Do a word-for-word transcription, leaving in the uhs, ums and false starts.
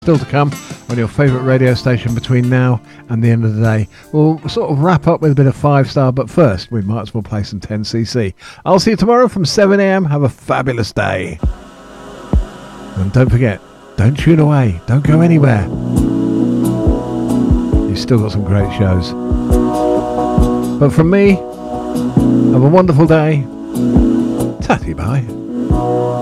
Still to come on your favourite radio station between now and the end of the day. We'll sort of wrap up with a bit of five star, but first we might as well play some ten C C. I'll see you tomorrow from seven a.m. Have a fabulous day. And don't forget, don't tune away, don't go anywhere. You've still got some great shows. But from me, have a wonderful day. Tatty bye.